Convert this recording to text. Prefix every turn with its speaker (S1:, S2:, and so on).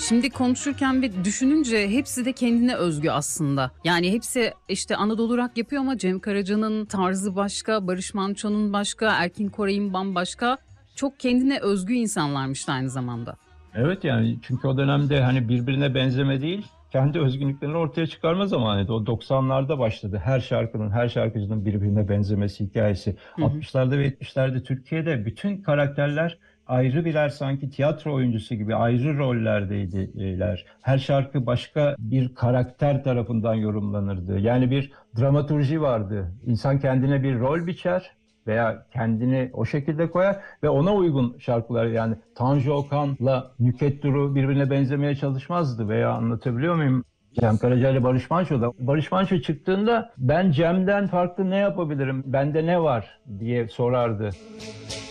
S1: Şimdi konuşurken ve düşününce hepsi de kendine özgü aslında. Yani hepsi işte Anadolu rock yapıyor ama Cem Karaca'nın tarzı başka, Barış Manço'nun başka, Erkin Koray'ın bambaşka. Çok kendine özgü insanlarmış da aynı zamanda.
S2: Evet, yani çünkü o dönemde hani birbirine benzeme değil, kendi özgünlüklerini ortaya çıkarma zamanıydı. O 90'larda başladı. Her şarkının, her şarkıcının birbirine benzemesi hikayesi.
S1: Hı hı.
S2: 60'larda ve 70'lerde Türkiye'de bütün karakterler ayrı birer sanki tiyatro oyuncusu gibi ayrı rollerdeydiler. Her şarkı başka bir karakter tarafından yorumlanırdı. Yani bir dramaturji vardı. İnsan kendine bir rol biçer veya kendini o şekilde koyar ve ona uygun şarkılar, yani Tanju Okan'la Nükhet Duru birbirine benzemeye çalışmazdı, veya anlatabiliyor muyum? Cem Karaca ile Barış Manço da. Barış Manço çıktığında ben Cem'den farklı ne yapabilirim, bende ne var diye sorardı.